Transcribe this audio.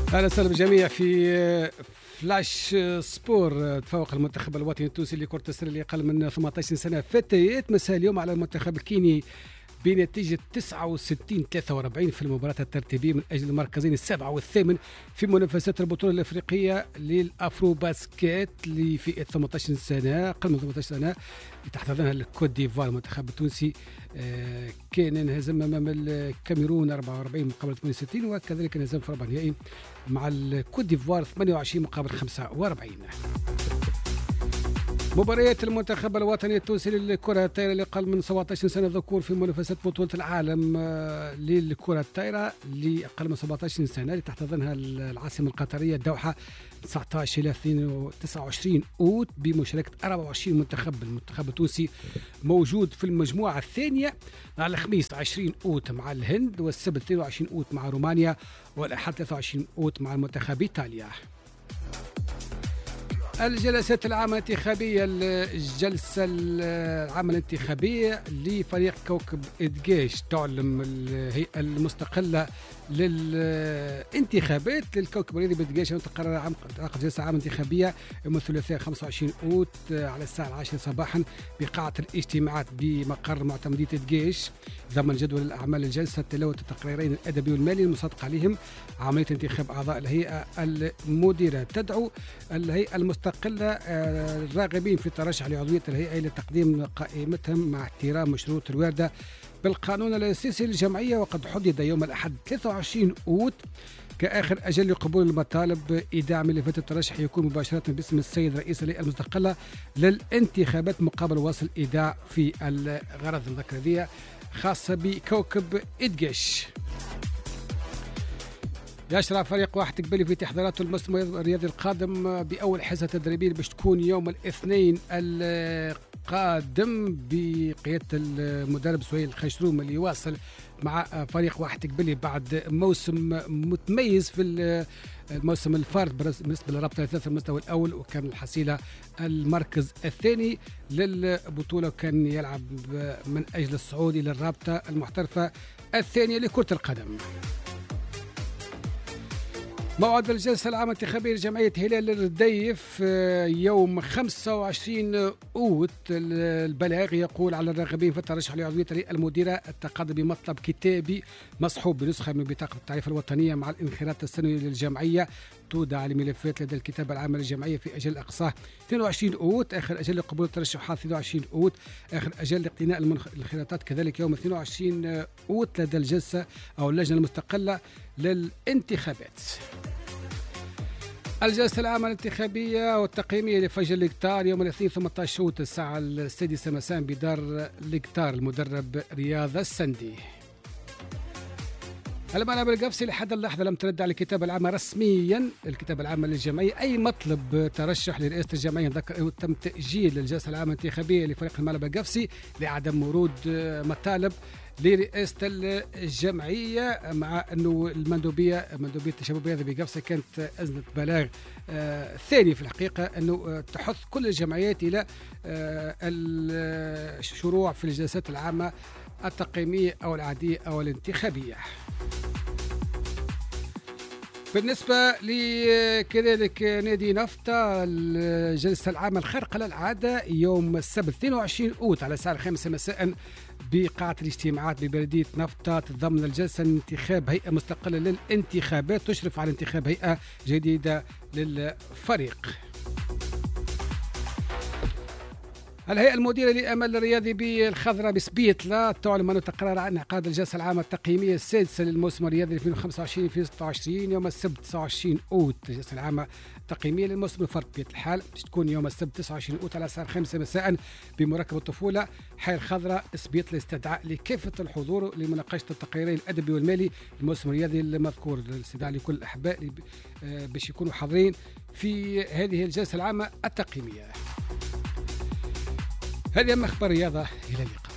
أهلا وسهلا بالجميع في فلاش سبور. تفوق المنتخب الوطني التونسي لكرة السلة اللي أقل من 18 سنة فتيات مساء اليوم على المنتخب الكيني بنتيجة 69-43 في المباراة الترتيبية من أجل المركزين السابع والثامن في منافسات البطولة الأفريقية للأفرو باسكيت اللي في 18 سنة أقل من 18 سنة تحتضنها الكوت ديفوار. المنتخب التونسي كان انهزم أمام الكاميرون 44 مقابل 68 وكذلك انهزم في ربع النهائي مع الكوت ديفوار 28 مقابل 45. مباريات المنتخب الوطني التونسي للكرة الطايرة اللي أقل من 17 سنة ذكور في منافسات بطولة العالم للكرة الطايرة اللي أقل من 17 سنة اللي تحتضنها العاصمة القطرية الدوحة 19 إلى 29 أوت بمشاركة 24 منتخب. المنتخب التونسي موجود في المجموعة الثانية على الخميس 20 أوت مع الهند والسبت 22 أوت مع رومانيا والأحد 23 أوت مع المنتخب إيطاليا. الجلسات العامة الانتخابية الجلسة العامة الانتخابية لفريق كوكب إدجاش تعلم الهيئة المستقلة للانتخابات للكوكب الرياضي بإدجاش أن تقرر عقد جلسة عامة انتخابية يوم الثلاثاء 25 أوت على الساعة 10 صباحا بقاعة الاجتماعات بمقر معتمدية إدجاش ضمن جدول الأعمال الجلسة تلاوة التقريرين الأدبي والمالي المصادق عليهم عملية انتخاب أعضاء الهيئة المديرة. تدعو الهيئة المستقلة الراغبين في الترشح لعضوية الهيئة إلى تقديم قائمتهم مع احترام مشروط الواردة بالقانون الأساسي للجمعية. وقد حدد يوم الأحد 23 أوت كآخر أجل لقبول المطالب إيداع ملفات الترشح يكون مباشرة باسم السيد رئيس الهيئة المستقلة للانتخابات مقابل وصل إيداع في الغرض الذكرية خاصة بكوكب إدجاش. يشرع فريق واحد قبلي في تحضيراته الموسم الرياضي القادم بأول حصة تدريبية باش تكون يوم الاثنين القادم بقيادة المدرب سهيل الخشروم اللي يواصل مع فريق واحد قبلي بعد موسم متميز في الموسم الفارط بالنسبة للرابطة الثالثة المستوى الأول وكان الحصيلة المركز الثاني للبطولة وكان يلعب من أجل الصعود إلى الرابطة المحترفة الثانية لكرة القدم. موعد الجلسة العامة الانتخابية لجمعية هلال الرديف يوم 25 أوت. البلاغ يقول على الراغبين في الترشح لعضوية الهيئة المديرة التقدم بمطلب كتابي مصحوب بنسخة من بطاقة التعريف الوطنية مع الانخراط السنوي للجمعية تودع الملفات لدى الكتابة العامة للجمعية في أجل أقصاه 22 أوت. آخر أجل لقبول الترشحات 22 أوت. آخر أجل لاقتناء الانخراطات كذلك يوم 22 أوت لدى الجلسة أو اللجنة المستقلة للانتخابات. الجلسة العامة الانتخابية والتقييمية لفجر الإقطار يوم الاثنين 18 أوت الساعة 6 مساء بدار الإقطار المدرب رياض السندي. المنابر القفصي لحد اللحظة لم ترد على الكتابة العامة رسميا الكتابة العامة للجمعية أي مطلب ترشح لرئاسة الجمعية. تم تأجيل الجلسة العامة الانتخابية لفريق المنابر القفصي لعدم ورود مطالب لرئاسة الجمعية مع أنه مندوبية الشباب الرياضي بقفصة كانت أزمة بلاغ ثاني في الحقيقة أنه تحث كل الجمعيات إلى الشروع في الجلسات العامة التقييمية أو العادية أو الانتخابية. بالنسبة لكذلك نادي نفطة الجلسة العامة الخارقة للعادة يوم السبت 22 أوت على الساعة 5 مساء بقاعة الاجتماعات ببلدية نفطة ضمن الجلسة انتخاب هيئة مستقلة للانتخابات تشرف على انتخاب هيئة جديدة للفريق. الهيئة المديرة للأمل الرياضي بالخضراء بسبيتلا تعلن أنه تقرر عن انعقاد الجلسة العامة التقييمية السادسة للموسم الرياضي 2025-2026 يوم السبت 29 أوت. الجلسة العامة التقييمية للموسم الفرد بطبيعة الحال تكون يوم السبت 29 أوت على الساعة 5 مساء بمراكب الطفولة حي الخضراء سبيتلا استدعاء لكافة الحضور لمناقشة التقريرين الأدبي والمالي للموسم الرياضي المذكور. الاستدعاء لكل الأحباء باش يكونوا حاضرين في هذه الجلسة العامة التقييمية. هذه أهم أخبار الرياضة. إلى اللقاء.